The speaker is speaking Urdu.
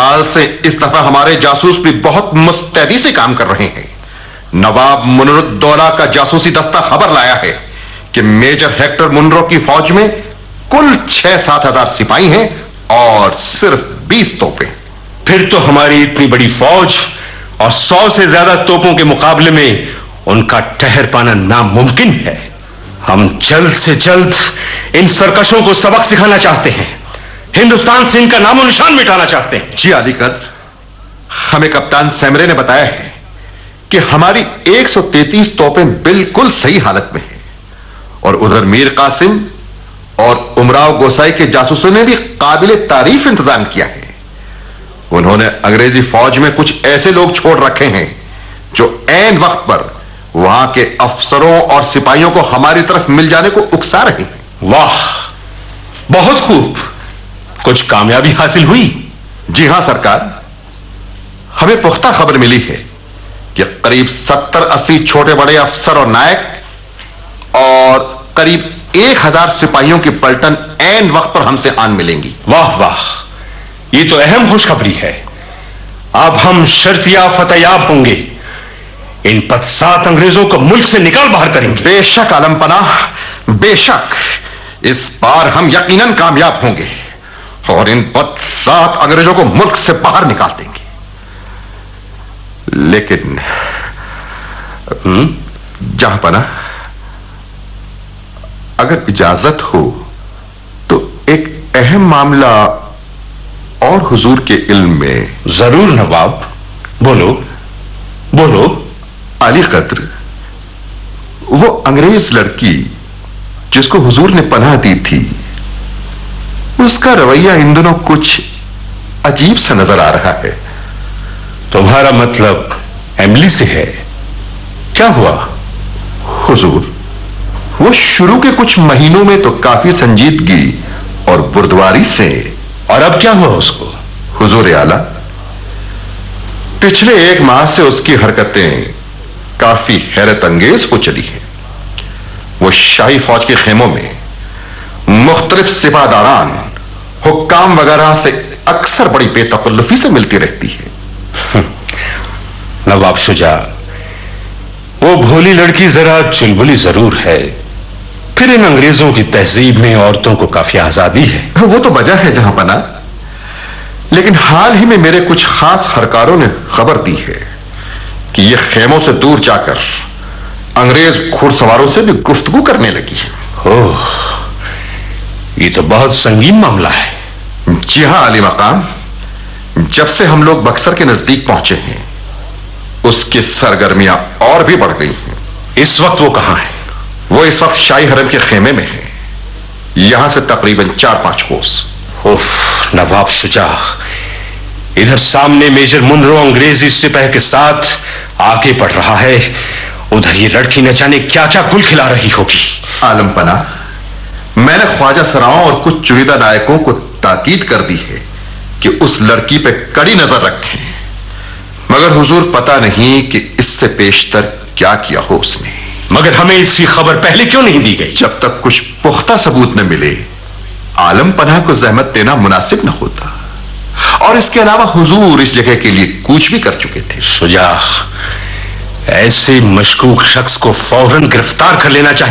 नेपाल سے اس دفعہ ہمارے جاسوس بھی بہت مستعدی سے کام کر رہے ہیں. نواب منیرالدولہ کا جاسوسی دستہ خبر لایا ہے کہ میجر ہیکٹر منرو کی فوج میں کل 6-7 ہزار سپاہی ہیں اور صرف 20 توپیں. پھر تو ہماری اتنی بڑی فوج اور 100 سے زیادہ توپوں کے مقابلے میں ان کا ٹھہر پانا ناممکن ہے. ہم جلد سے جلد ان سرکشوں کو سبق سکھانا چاہتے ہیں. ہندوستان سے ان کا نام و نشان مٹانا چاہتے ہیں. جی علی قدر، ہمیں کپتان سیمرے نے بتایا ہے کہ ہماری 133 توپیں بالکل صحیح حالت میں ہیں، اور ادھر میر قاسم اور امراؤ گوسائی کے جاسوسوں نے بھی قابل تعریف انتظام کیا ہے. انہوں نے انگریزی فوج میں کچھ ایسے لوگ چھوڑ رکھے ہیں جو عین وقت پر وہاں کے افسروں اور سپاہیوں کو ہماری طرف مل جانے کو اکسا رہے ہیں. واہ، بہت خوب. کچھ کامیابی حاصل ہوئی؟ جی ہاں سرکار، ہمیں پختہ خبر ملی ہے کہ قریب 70-80 چھوٹے بڑے افسر اور نائک اور قریب 1000 سپاہیوں کی پلٹن عین وقت پر ہم سے آن ملیں گی. واہ واہ، یہ تو اہم خوشخبری ہے. اب ہم شرطیہ فتح یاب ہوں گے. ان بدسات انگریزوں کو ملک سے نکال باہر کریں گے. بے شک عالم پناہ، بے شک اس بار ہم یقیناً کامیاب ہوں گے اور ان بدسات انگریزوں کو ملک سے باہر نکال دیں گے. لیکن جہاں پناہ، اگر اجازت ہو تو ایک اہم معاملہ اور حضور کے علم میں. ضرور نواب، بولو بولو. علی قدر، وہ انگریز لڑکی جس کو حضور نے پناہ دی تھی، اس کا رویہ ان دنوں کچھ عجیب سا نظر آ رہا ہے. تمہارا مطلب ایملی سے ہے؟ کیا ہوا؟ حضور، وہ شروع کے کچھ مہینوں میں تو کافی سنجیدگی اور بردواری سے. اور اب کیا ہوا اس کو؟ حضور اعلی، پچھلے 1 ماہ سے اس کی حرکتیں کافی حیرت انگیز ہو چلی ہیں. وہ شاہی فوج کے خیموں میں مختلف سپاہداران، حکام وغیرہ سے اکثر بڑی بے تکلفی سے ملتی رہتی ہے. نواب شجاع، وہ بھولی لڑکی ذرا چلبلی ضرور ہے، پھر ان انگریزوں کی تہذیب میں عورتوں کو کافی آزادی ہے. وہ تو وجہ ہے جہاں پناہ، لیکن حال ہی میں میرے کچھ خاص ہرکاروں نے خبر دی ہے کہ یہ خیموں سے دور جا کر انگریز گھڑ سواروں سے بھی گفتگو کرنے لگی ہے. اوہ، یہ تو بہت سنگین معاملہ ہے. جی ہاں علی مقام، جب سے ہم لوگ بکسر کے نزدیک پہنچے ہیں اس کی سرگرمیاں اور بھی بڑھ گئی ہیں. اس وقت وہ کہاں ہے؟ وہ اس وقت شاہی حرم کے خیمے میں ہے، یہاں سے تقریباً 4-5 کوس. اوف، نواب شجاع، ادھر سامنے میجر منرو انگریزی سپاہ کے ساتھ آگے بڑھ رہا ہے، ادھر یہ لڑکی نہ جانے کیا کیا گل کھلا رہی ہوگی. عالم پناہ، میں نے خواجہ سراؤں اور کچھ چنیدہ نائکوں کو تاکید کر دی ہے کہ اس لڑکی پہ کڑی نظر رکھیں، مگر حضور پتہ نہیں کہ اس سے پیشتر کیا کیا ہو اس نے. مگر ہمیں اس کی خبر پہلے کیوں نہیں دی گئی؟ جب تک کچھ پختہ ثبوت نہ ملے عالم پناہ کو زحمت دینا مناسب نہ ہوتا، اور اس کے علاوہ حضور اس جگہ کے لیے کوچ بھی کر چکے تھے. شجاع، ایسے مشکوک شخص کو فوراً گرفتار کر لینا چاہیے.